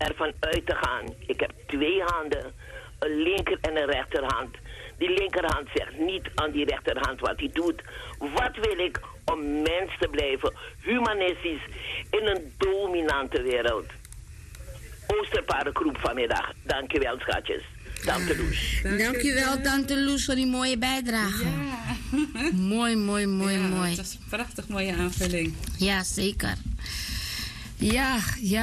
ervan uit te gaan. Ik heb 2 handen, een linker en een rechterhand. Die linkerhand zegt niet aan die rechterhand wat hij doet. Wat wil ik om mens te blijven, humanistisch, in een dominante wereld? Oosterpaardenkroep vanmiddag. Dankjewel, schatjes. Tante Loes. Dankjewel, Tante Loes, voor die mooie bijdrage. Ja. Mooi, mooi, mooi, mooi. Het was een prachtig mooie aanvulling. Ja, zeker. Ja.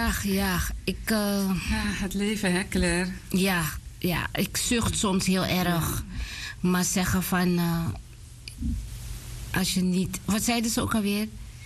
Het leven, hè, Claire? Ja, ik zucht soms heel erg. Maar zeggen van... als je niet... Wat zeiden ze ook alweer?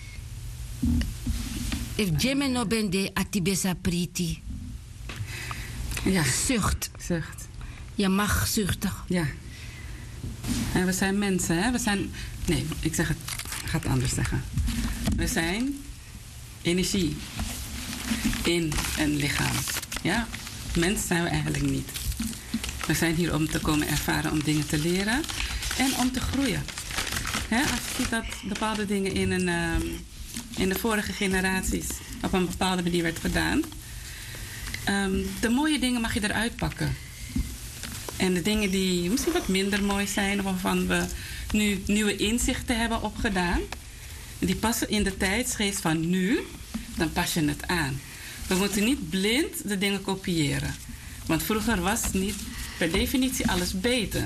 If Jimmy no bende atibesa priti. Ja. Zucht. Je mag zuchten. Ja. En we zijn mensen, hè? Nee, ik ga het anders zeggen. We zijn energie in een lichaam. Ja? Mens zijn we eigenlijk niet. We zijn hier om te komen ervaren, om dingen te leren en om te groeien. Hè? Als je ziet dat bepaalde dingen in de vorige generaties op een bepaalde manier werd gedaan. De mooie dingen mag je eruit pakken. En de dingen die misschien wat minder mooi zijn, waarvan we nu nieuwe inzichten hebben opgedaan, die passen in de tijdsgeest van nu, dan pas je het aan. We moeten niet blind de dingen kopiëren. Want vroeger was niet per definitie alles beter.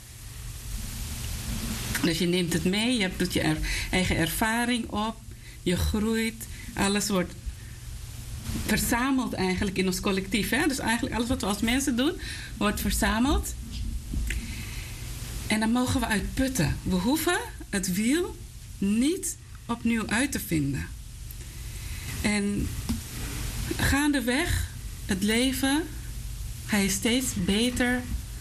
Dus je neemt het mee, je doet je eigen ervaring op, je groeit, alles wordt verzameld eigenlijk in ons collectief. Hè? Dus eigenlijk alles wat we als mensen doen, wordt verzameld. En dan mogen we uit putten. We hoeven het wiel niet opnieuw uit te vinden. En gaandeweg, het leven, ga je steeds beter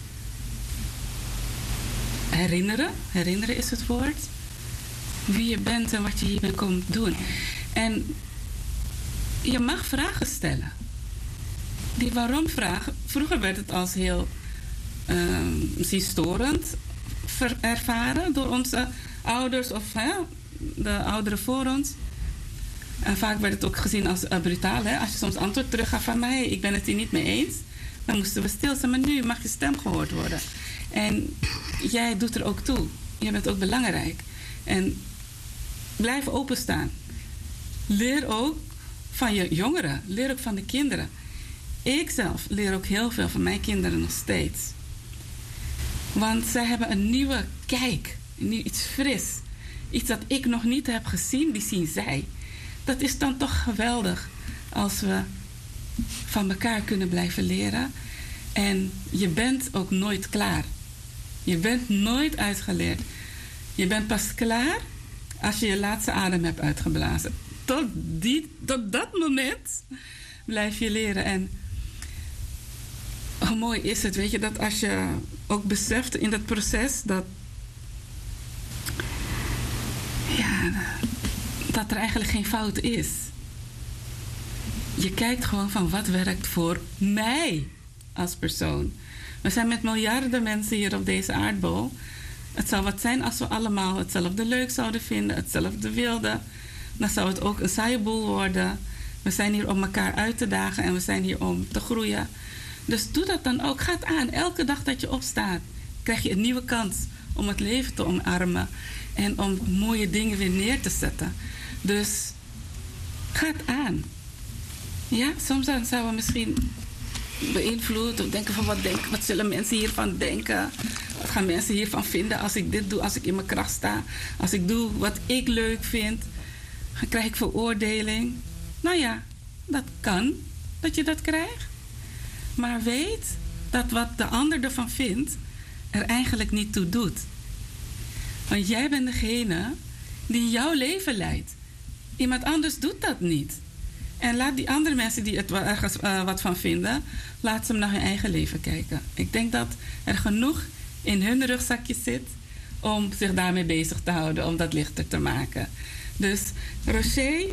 herinneren. Herinneren is het woord. Wie je bent en wat je hiermee komt doen. En je mag vragen stellen. Die waarom-vragen, vroeger werd het als heel misschien storend ervaren door onze ouders of de ouderen voor ons. En vaak werd het ook gezien als brutaal. Hè? Als je soms antwoord terug gaf van mij, ik ben het hier niet mee eens, dan moesten we stil zijn. Maar nu mag je stem gehoord worden. En jij doet er ook toe. Je bent ook belangrijk. En blijf openstaan. Leer ook van je jongeren. Leer ook van de kinderen. Ik zelf leer ook heel veel van mijn kinderen nog steeds. Want zij hebben een nieuwe kijk. Iets fris. Iets dat ik nog niet heb gezien, die zien zij. Dat is dan toch geweldig als we van elkaar kunnen blijven leren. En je bent ook nooit klaar. Je bent nooit uitgeleerd. Je bent pas klaar als je je laatste adem hebt uitgeblazen. Tot dat moment blijf je leren. En hoe mooi is het, weet je, dat als je ook beseft in dat proces dat er eigenlijk geen fout is. Je kijkt gewoon van wat werkt voor mij als persoon. We zijn met miljarden mensen hier op deze aardbol. Het zou wat zijn als we allemaal hetzelfde leuk zouden vinden, hetzelfde wilden. Dan zou het ook een saaie boel worden. We zijn hier om elkaar uit te dagen en we zijn hier om te groeien. Dus doe dat dan ook. Ga het aan. Elke dag dat je opstaat, krijg je een nieuwe kans om het leven te omarmen. En om mooie dingen weer neer te zetten. Dus ga het aan. Ja, soms dan zouden we misschien beïnvloed of denken van wat zullen mensen hiervan denken? Wat gaan mensen hiervan vinden als ik dit doe, als ik in mijn kracht sta? Als ik doe wat ik leuk vind, dan krijg ik veroordeling. Nou ja, dat kan, dat je dat krijgt. Maar weet dat wat de ander ervan vindt, er eigenlijk niet toe doet. Want jij bent degene die jouw leven leidt. Iemand anders doet dat niet. En laat die andere mensen die er ergens wat van vinden, laat ze naar hun eigen leven kijken. Ik denk dat er genoeg in hun rugzakje zit om zich daarmee bezig te houden, om dat lichter te maken. Dus Roché,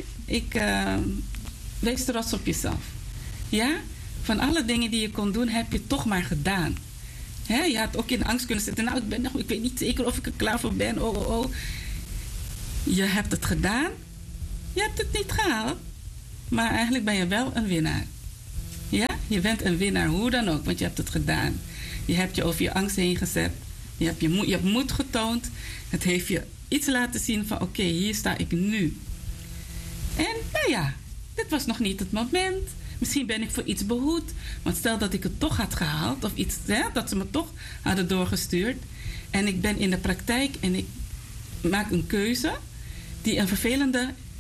wees trots op jezelf. Ja? Van alle dingen die je kon doen, heb je toch maar gedaan. Hè? Je had ook in angst kunnen zitten. Nou, ik weet niet zeker of ik er klaar voor ben. Oh. Je hebt het gedaan. Je hebt het niet gehaald. Maar eigenlijk ben je wel een winnaar. Ja, je bent een winnaar, hoe dan ook, want je hebt het gedaan. Je hebt je over je angst heen gezet. Je hebt moed getoond. Het heeft je iets laten zien van oké, hier sta ik nu. En nou ja, dit was nog niet het moment. Misschien ben ik voor iets behoed. Want stel dat ik het toch had gehaald. Of iets, dat ze me toch hadden doorgestuurd. En ik ben in de praktijk en ik maak een keuze die een vervelend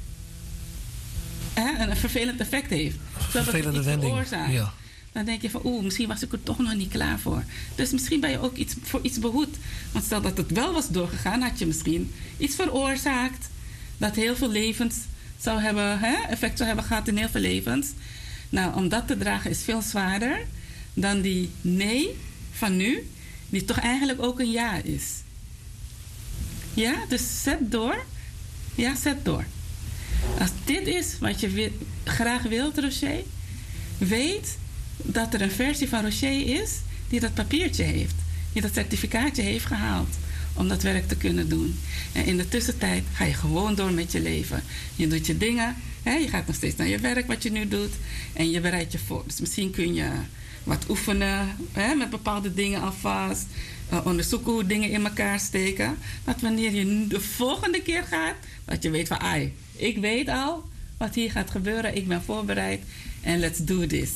effect heeft. Een vervelende wending. Ja. Dan denk je van, misschien was ik er toch nog niet klaar voor. Dus misschien ben je ook voor iets behoed. Want stel dat het wel was doorgegaan, had je misschien iets veroorzaakt dat heel veel levens zou hebben, effect zou hebben gehad in heel veel levens. Nou, om dat te dragen is veel zwaarder dan die nee van nu, die toch eigenlijk ook een ja is. Ja, dus zet door. Ja, zet door. Als dit is wat je graag wilt, Roché, weet dat er een versie van Roché is die dat papiertje heeft. Die dat certificaatje heeft gehaald om dat werk te kunnen doen. En in de tussentijd ga je gewoon door met je leven. Je doet je dingen. Je gaat nog steeds naar je werk wat je nu doet. En je bereidt je voor. Dus misschien kun je wat oefenen met bepaalde dingen alvast. Onderzoeken hoe dingen in elkaar steken. Dat wanneer je de volgende keer gaat, dat je weet van, ik weet al wat hier gaat gebeuren. Ik ben voorbereid. En let's do this.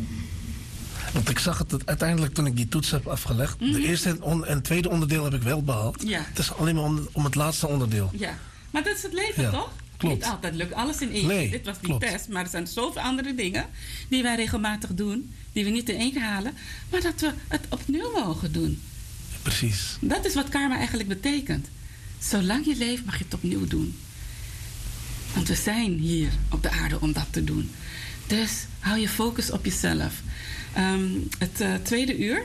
Want ik zag het uiteindelijk toen ik die toets heb afgelegd. De eerste en tweede onderdeel heb ik wel behaald. Ja. Het is alleen maar om het laatste onderdeel. Ja, maar dat is het leven, toch? Klopt. Niet altijd lukt alles in één. Nee, dit was die pest, maar er zijn zoveel andere dingen die wij regelmatig doen, die we niet in één halen, maar dat we het opnieuw mogen doen. Precies. Dat is wat karma eigenlijk betekent. Zolang je leeft mag je het opnieuw doen. Want we zijn hier op de aarde om dat te doen. Dus hou je focus op jezelf. Het tweede uur.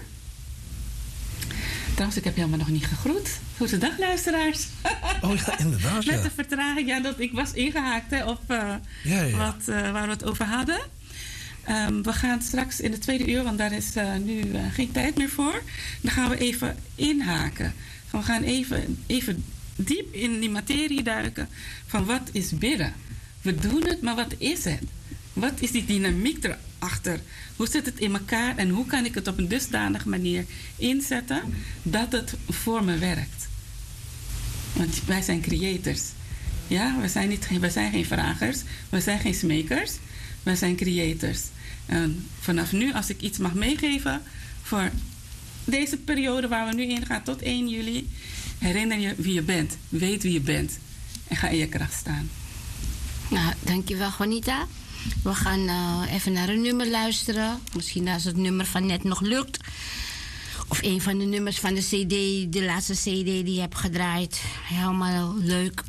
Trouwens, ik heb je helemaal nog niet gegroet. Goedendag, luisteraars. Oh ja, inderdaad. Met de vertraging, dat ik was ingehaakt op waar we het over hadden. We gaan straks in de tweede uur, want daar is nu geen tijd meer voor. Dan gaan we even inhaken. We gaan even diep in die materie duiken van wat is bidden. We doen het, maar wat is het? Wat is die dynamiek erachter? Hoe zit het in elkaar en hoe kan ik het op een dusdanige manier inzetten dat het voor me werkt? Want wij zijn creators. Ja, wij zijn geen vragers, wij zijn geen smekers, wij zijn creators. En vanaf nu, als ik iets mag meegeven voor deze periode waar we nu in gaan tot 1 juli, herinner je wie je bent, weet wie je bent en ga in je kracht staan. Nou, dankjewel, Juanita. We gaan even naar een nummer luisteren. Misschien als het nummer van net nog lukt. Of een van de nummers van de CD, de laatste CD die je hebt gedraaid. Helemaal leuk.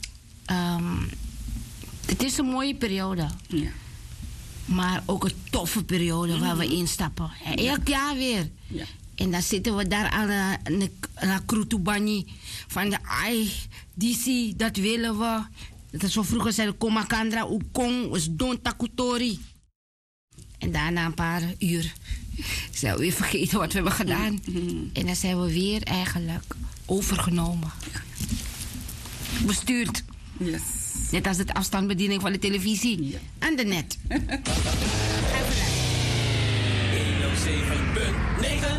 Het is een mooie periode. Ja. Maar ook een toffe periode waar we instappen. Elk jaar weer. Ja. En dan zitten we daar aan de Krutubani. Van de DC, dat willen we. Dat is zo vroeger zeiden, Komakandra, Ukong, is Don Takutori. En daarna een paar uur zijn we weer vergeten wat we hebben gedaan. En dan zijn we weer eigenlijk overgenomen. Bestuurd. Yes. Net als de afstandsbediening van de televisie. Ja. En de net. 107.9